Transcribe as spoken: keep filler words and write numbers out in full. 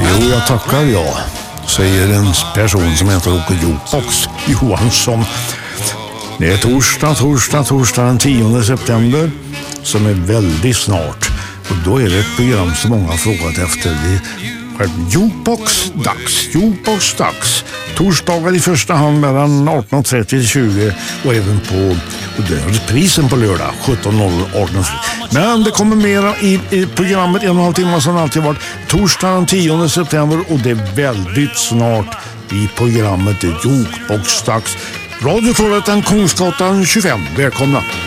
Jo, jag tackar jag, säger en person som heter Åke Jukebox Johansson. Det är torsdag, torsdag, torsdag den tionde september som är väldigt snart. Och då är det ett program som många har frågat efter. Det är Jukebox dags, Jukebox dags. Torsdagar i första hand mellan arton och trettio till tjugo och även på och det är reprisen på lördag sjutton noll noll arton. Men det kommer mera i, i programmet en och en halv timme som alltid varit torsdag den tionde september och det är väldigt snart i programmet Jukebox dags. Radio Trollhättan Kungsgatan tjugofem. Välkomna.